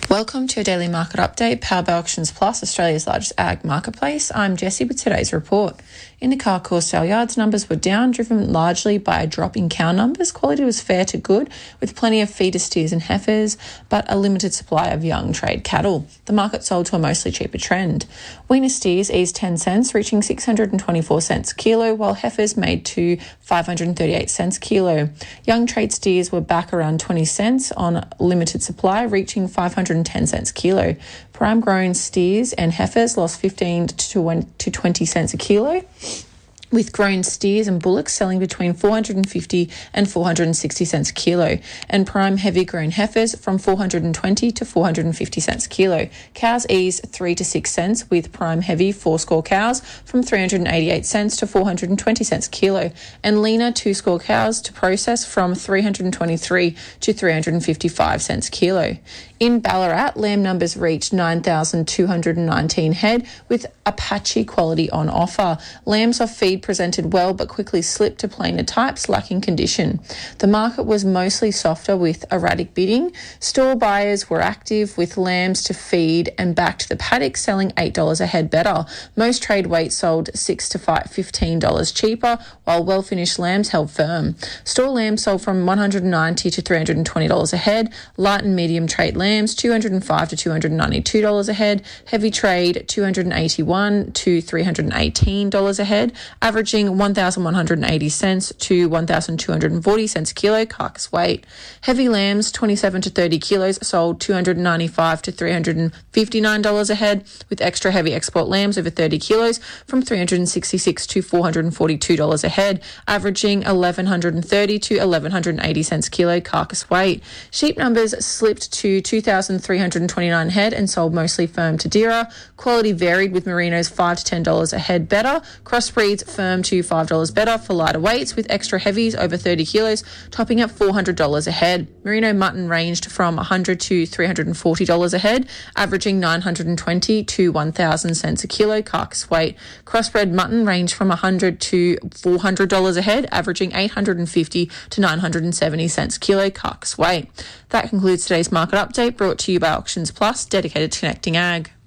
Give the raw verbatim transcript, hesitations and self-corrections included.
Welcome to your daily market update, powered by Auctions Plus, Australia's largest ag marketplace. I'm Jessie with today's report. In the Carcoar sale yards, numbers were down, driven largely by a drop in cow numbers. Quality was fair to good, with plenty of feeder steers and heifers, but a limited supply of young trade cattle. The market sold to a mostly cheaper trend. Weaner steers eased ten cents, reaching six hundred twenty-four cents a kilo, while heifers made to five hundred thirty-eight cents a kilo. Young trade steers were back around twenty cents on limited supply, reaching five hundred ten cents a kilo. Prime grown steers and heifers lost fifteen to twenty cents a kilo, with grown steers and bullocks selling between four hundred fifty and four hundred sixty cents a kilo, and prime heavy grown heifers from four hundred twenty to four hundred fifty cents a kilo. Cows eased three to six cents, with prime heavy four score cows from three hundred eighty-eight cents to four hundred twenty cents a kilo, and leaner two score cows to process from three hundred twenty-three to three hundred fifty-five cents a kilo. In Ballarat, lamb numbers reached nine thousand two hundred nineteen head, with Apache quality on offer. Lambs off feed presented well, but quickly slipped to plainer types, lacking condition. The market was mostly softer, with erratic bidding. Store buyers were active, with lambs to feed and back to the paddock selling eight dollars a head better. Most trade weights sold six to fifteen dollars cheaper, while well-finished lambs held firm. Store lambs sold from one hundred ninety dollars to three hundred twenty dollars a head. Light and medium trade lambs two hundred five dollars to two hundred ninety-two dollars a head. Heavy trade two hundred eighty-one dollars to three hundred eighteen dollars a head, averaging one thousand one hundred eighty cents to one thousand two hundred forty cents a kilo carcass weight. Heavy lambs twenty-seven to thirty kilos sold two hundred ninety-five dollars to three hundred fifty-nine dollars a head, with extra heavy export lambs over thirty kilos from three hundred sixty-six dollars to four hundred forty-two dollars a head, averaging one thousand one hundred thirty to one thousand one hundred eighty cents a kilo carcass weight. Sheep numbers slipped to two thousand three hundred twenty-nine head and sold mostly firm to dearer. Quality varied, with merinos five to ten dollars a head better. Crossbreeds firm to five dollars better for lighter weights, with extra heavies over thirty kilos topping at four hundred dollars a head. Merino mutton ranged from one hundred dollars to three hundred forty dollars a head, averaging nine hundred twenty to one thousand cents a kilo carcass weight. Crossbred mutton ranged from one hundred dollars to four hundred dollars a head, averaging eight hundred fifty to nine hundred seventy cents a kilo carcass weight. That concludes today's market update, brought to you by Auctions Plus, dedicated to connecting ag.